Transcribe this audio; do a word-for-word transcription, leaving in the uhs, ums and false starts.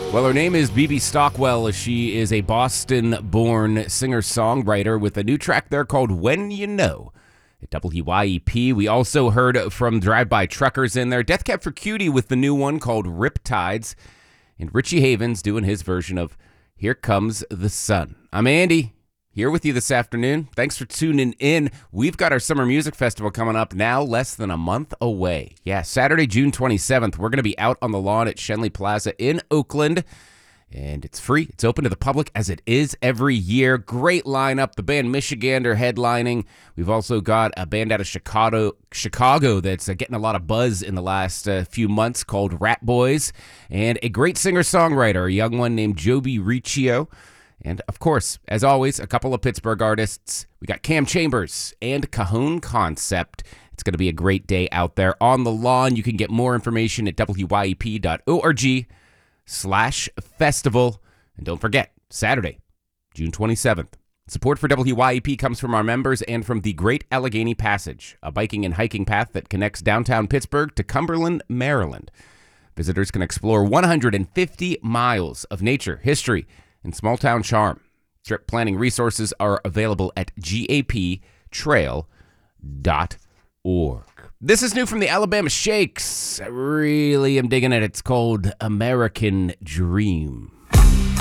Well, her name is Bebe Stockwell. She is a Boston-born singer-songwriter with a new track there called When You Know at W Y E P. We also heard from Drive-By Truckers in there. Death Cab for Cutie with the new one called Riptides. And Richie Havens doing his version of Here Comes the Sun. I'm Andy, here with you this afternoon. Thanks for tuning in. We've got our Summer Music Festival coming up now, less than a month away. Yeah, Saturday, June twenty-seventh, we're going to be out on the lawn at Schenley Plaza in Oakland. And it's free. It's open to the public as it is every year. Great lineup. The band Michigan are headlining. We've also got a band out of Chicago Chicago that's uh, getting a lot of buzz in the last uh, few months called Rat Boys. And a great singer-songwriter, a young one named Joby Riccio. And, of course, as always, a couple of Pittsburgh artists. We got Cam Chambers and Cajon Concept. It's going to be a great day out there on the lawn. You can get more information at W Y E P dot org slash festival. And don't forget, Saturday, June twenty-seventh. Support for W Y E P comes from our members and from the Great Allegheny Passage, a biking and hiking path that connects downtown Pittsburgh to Cumberland, Maryland. Visitors can explore one hundred fifty miles of nature, history, and small-town charm. Trip planning resources are available at G A P trail dot org. This is new from the Alabama Shakes. I really am digging it. It's called American Dream.